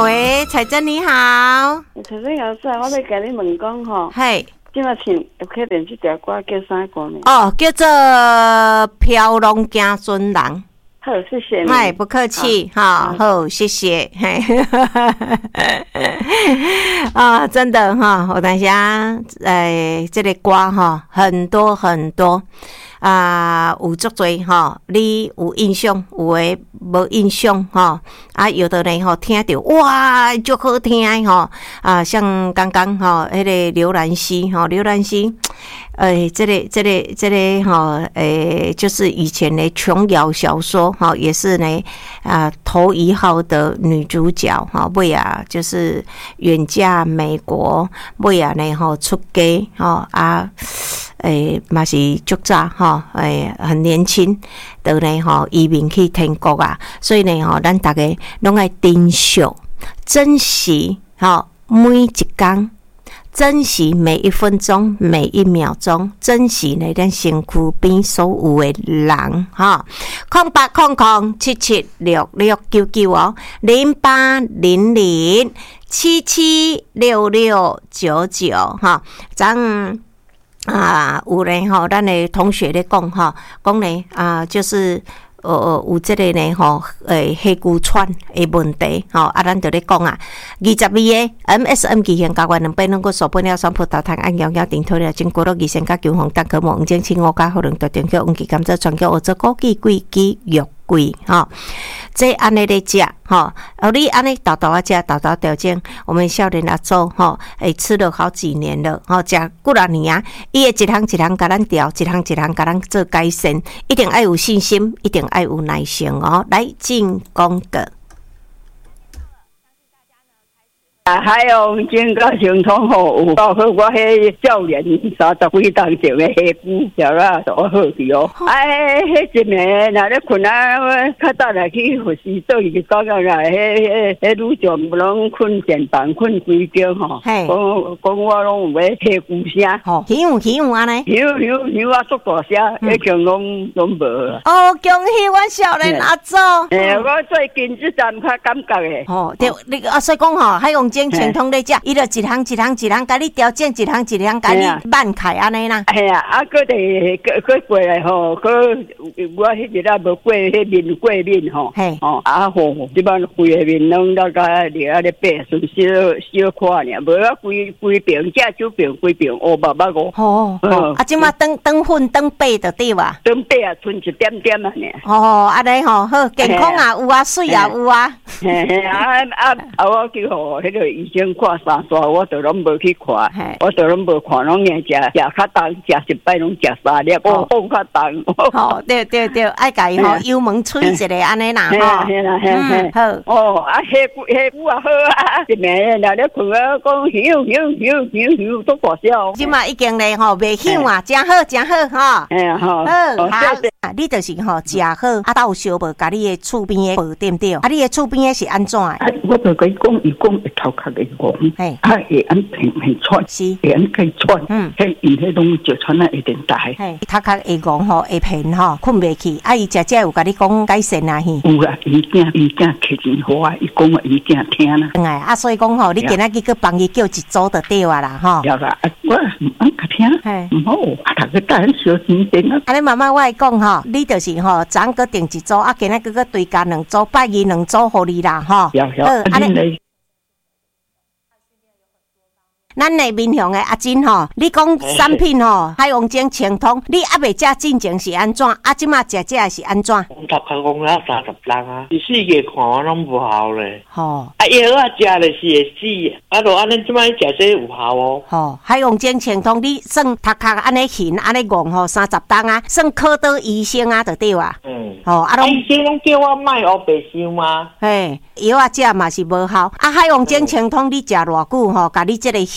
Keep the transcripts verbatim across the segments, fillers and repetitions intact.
喂，彩珍你好。 彩珍老师，我要跟你问讲吼， 嘿， 今仔唱有可能这条歌叫啥歌呢？ 哦，叫做《飘浪行船人》。 好，谢谢你。 哎，不客气哈，好，谢谢。嘿，啊，真的哈，我等下，哎，这个歌哈，很多很多。啊，有足多吼，你有印象，有诶无印象吼。啊，有的人吼听到哇，足好听吼。啊，像刚刚吼，迄个刘兰溪吼，刘兰溪，诶，这个这个这个吼，诶，就是以前的琼瑶小说吼，也是呢啊头一号的女主角吼，尾啊就是远嫁美国，尾啊呢吼出家吼啊。诶，嘛是足早吼，诶，很年轻，就呢吼移民去天国啊，所以呢吼，咱大家拢爱珍惜、珍惜吼每一天，珍惜每一分钟、每一秒钟，珍惜呢咱身躯边所有的人吼。空八空空七七六六九九哦，零八零零七七六六九九哈，咱。啊，有人吼，咱的同学咧讲吼，讲咧啊，就是呃有这个呢吼，诶，黑骨喘的问题吼，啊，咱就咧讲啊，二十二个 M S M 期限交关两百能够手本了双葡萄糖按摇摇顶头了，经过了二千加九红蛋壳膜，五千青五加可能特点叫黄芪甘蔗传叫我做枸杞桂枝肉桂吼。这安尼咧食吼，哦，你安尼豆豆啊食，豆豆条件，我们少年阿祖吼，诶，吃了好几年了，吼，食几多年啊？伊会一项一项甲咱调，一项一项甲咱做改善，一定要有信心，一定要有耐心哦。来进广告。 啊，海洋经甲成通吼，有包括我迄少年三十几当前的下姑，条啦都好去哦。哎，迄一暝若咧困啊，较早来去护士所去讲讲啦，迄迄迄女将不拢困前房困规间吼，讲讲我拢有咧下姑声， 吼，喜有喜有安尼， 喜有喜有喜有啊，足大声，迄种拢拢无。 哦，恭喜阮少年阿祖。 诶，我最近即阵较感觉诶。 吼，对，你啊，所以讲吼，海洋经传统咧食，伊就一项一项一项，甲你调整，一项一项甲你慢开安尼啦。 系啊，啊，佮哋佮佮过来吼，佮我迄日啊无过迄面过面吼，吼啊吼，即摆规个面拢大概伫啊咧白顺小小看尔，无啊规规边只手边规边乌白白个。吼， 啊，即马长长粉长白就对哇。 长白啊，剩一点点啊呢。 哦，安尼吼，好健康啊，有啊，水啊有啊。 嘿嘿，啊啊啊！我去互迄个医生看三煞，我就拢无去看，我就拢无看，拢硬食食较重，食一摆拢食三粒，我放较重。 吼，对对对，爱家己吼油门吹一个安尼啦，吼， 嘿啦嘿嘿， 好。 哦，啊，下下骨啊好啊，一暝若咧困啊，讲响响响响响都大声。 即嘛已经咧吼袂响啊，真好真好吼。 哎呀吼， 好，好，你就是吼食好，啊，倒烧无，甲你的厝边的对不对？啊，你的厝边的是安怎的？ 啊，我就甲伊讲，伊讲会头壳会红，嘿，啊会安平平喘，是会安计喘，嗯，嘿，伊迄拢就喘啊一点大， 嘿，头壳会红吼，会偏吼，困袂去。啊，伊食食有甲你讲改善啊？嘿， 有啊，伊囝伊囝摕钱互我，伊讲伊囝听啦。哎， 啊，所以讲吼，你今仔日去帮伊叫一组就对啊啦，吼。 有啦，我唔安甲听，嘿，唔好，啊，头个带很小心点啊。 安尼妈妈我来讲吼，你就是吼，昨个订一组，啊，今仔个个追加两组，拜二两组互你啦，吼。 有有，安尼。 咱内面向的阿珍吼，你讲产品吼，海王精清通，你还未食进前是安怎？啊，即马食食是安怎？ 我头壳讲了三十人啊，第四个看我拢无效咧。 吼， 啊，药啊食咧是会死，啊，就安尼即摆食这有效哦。 吼，海王精清通，你算头壳安尼晕，安尼戆吼，三十档啊，算考到医生啊，就对啊。嗯。吼，啊， 拢医生拢叫我卖黑白想吗？ 嘿，药啊食嘛是无效。啊，海王精清通，你食偌久吼，甲你这个晕。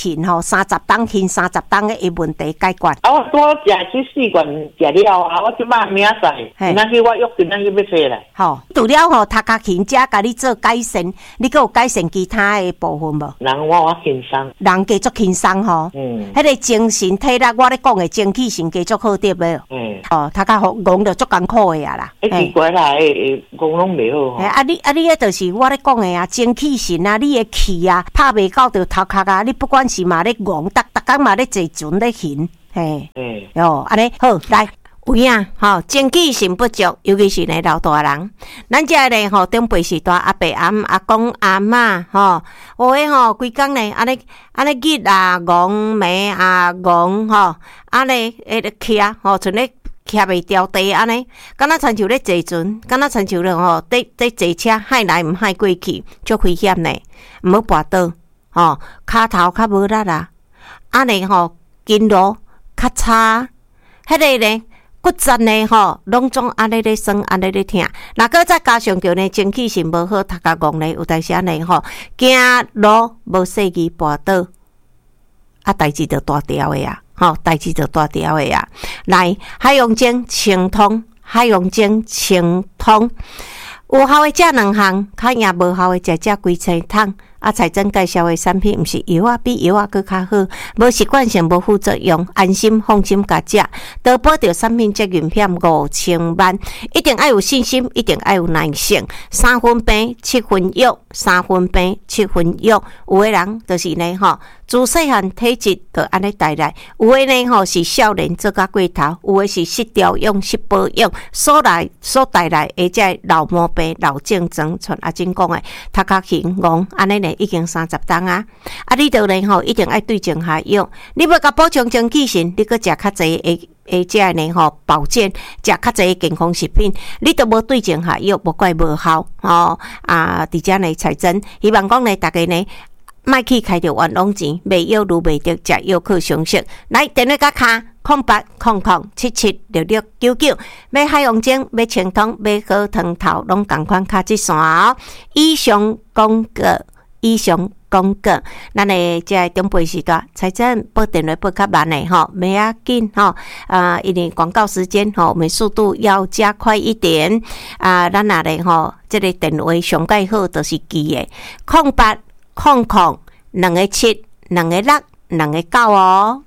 啃吼，三十档啃三十档的伊问题解决。 啊，我多食这四罐食了啊，我即摆明仔载，今仔去我约今仔去要飞来。 吼，除了吼头壳啃，才甲你做改善，你阁有改善其他的部分无？ 人我我轻松， 人加足轻松吼。嗯。迄个精神体力，我咧讲的精气神加足好对无？嗯。哦，头壳戆着足艰苦的啊啦。 诶，奇怪啦，诶，戆拢袂好吼。 啊，你啊，你迄就是我咧讲的啊，精气神啊，你的气啊，拍袂到着头壳啊，你不管是嘛咧戆，逐逐工嘛咧坐船咧行，嘿。嗯。哦，安尼好来。有影吼，精气神不足，尤其是呢老大人，咱遮呢吼长辈时代阿伯阿阿公阿嬷吼，有诶吼规工呢安尼安尼日啊戆暝啊戆吼，安尼诶徛吼像咧徛袂掉地安尼，敢若亲像咧坐船，敢若亲像咧吼伫伫坐车海来毋海过去，足危险呢，毋好跋倒吼，骹头较无力啊，安尼吼筋络较差，迄个呢。骨质呢吼，拢总安尼咧酸，安尼咧疼。若搁再加上着呢，精气神无好，头壳戆呢，有当时呢吼，走路无细意跋倒，啊，代志就大条的啊，吼，代志就大条的啊。来，海洋精清通，海洋精清通，有效的食两项，较赢无效的食食规青汤。啊，彩珍介绍的产品，毋是药啊，比药啊佫较好，无习惯性，无副作用，安心放心甲食。得保着产品责任险五千万，一定爱有信心，一定爱有耐性。三分病七分药，三分病七分药。有的人就是呢吼，自细汉体质就安尼带来；有的呢吼是少年做甲过头，有的是失调养失保养，所来所带来的这老毛病、老症状，像阿珍讲的，头壳轻戆安尼呢。已经三十档啊！啊，你着呢吼，一定爱对症下药。你要甲补充精气神，你搁食较侪诶诶，即个呢吼保健，食较侪健康食品，你都无对症下药，无怪无效吼啊！伫遮呢采真，希望讲呢，大家呢。莫去开着冤枉钱，卖药如卖着，食药靠常识。来，电话甲卡空八空空七七六六九九，买海洋精，买清汤，买好汤头，拢共款卡即线哦。以上讲过。以上讲过，咱诶即个长辈时代，财政拨电话拨较慢诶吼，袂要紧吼。啊，因为广告时间吼，我们速度要加快一点啊。咱若咧吼，即个电话上介好就是记诶，空八空空两个七两个六两个九哦。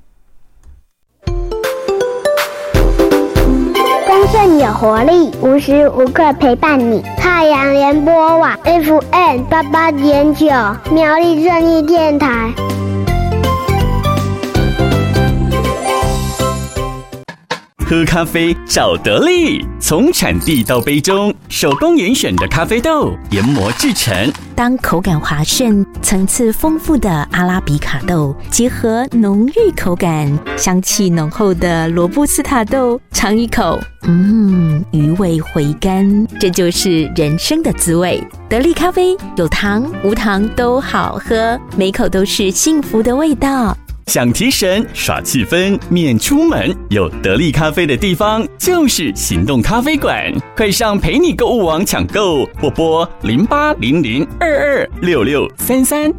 丰盛有活力，无时无刻陪伴你。太阳联播网 F M 八八点九，苗栗正义电台。 喝咖啡找得力，从产地到杯中，手工严选的咖啡豆研磨制成。 当口感滑顺、层次丰富的阿拉比卡豆结合浓郁口感、香气浓厚的罗布斯塔豆，尝一口，嗯，余味回甘，这就是人生的滋味。得力咖啡有糖无糖都好喝，每口都是幸福的味道。 想提神耍气氛免出门，有得力咖啡的地方就是行动咖啡馆，快上陪你购物网抢购，或拨零八零零二二六六三三。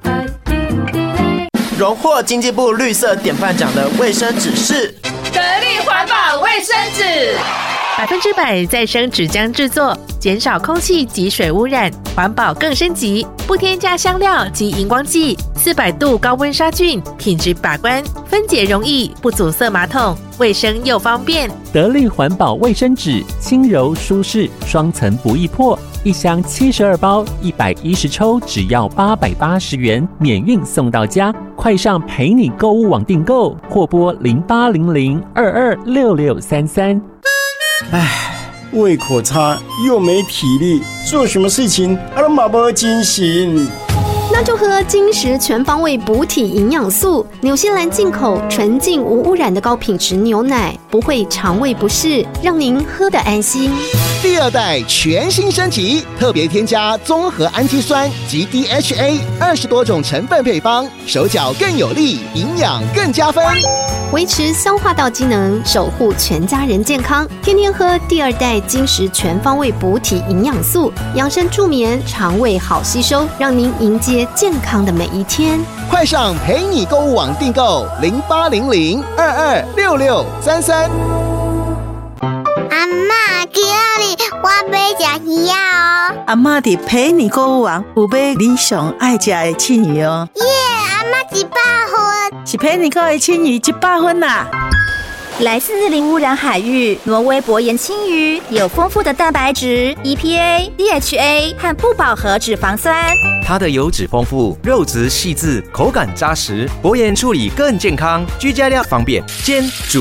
荣获经济部绿色典范奖的卫生纸是得力环保卫生纸，百分之百再生纸浆制作，减少空气及水污染，环保更升级，不添加香料及荧光剂，四百度高温杀菌，品质把关，分解容易，不阻塞马桶，卫生又方便。 得力环保卫生纸，轻柔舒适，双层不易破，一箱七十二包，一百一十抽，只要八百八十元，免运送到家。快上陪你购物网订购，或拨零八零零二二六六三三。 唉，胃口差又没体力，做什么事情啊都没精神。 那就喝金石全方位补体营养素，纽西兰进口纯净无污染的高品质牛奶，不会肠胃不适，让您喝得安心。 第二代全新升级，特别添加综合氨基酸及 D H A 二十多种成分配方，手脚更有力，营养更加分， 维持消化道机能，守护全家人健康。天天喝第二代金石全方位补体营养素，养生助眠，肠胃好吸收，让您迎接健康的每一天。 快上陪你购物网订购零八零零二二六六三三。 阿嬷，今日我要吃鱼仔哦。 阿嬷伫陪你购物网有买你上爱吃的青鱼哦。 耶，阿嬷一百分， 是陪你购的青鱼一百分啦。 来自零污染海域，挪威薄盐青鱼有丰富的蛋白质、E P A、D H A 和不饱和脂肪酸。 它的油脂丰富，肉质细致，口感扎实，薄盐处理更健康，居家料方便，煎煮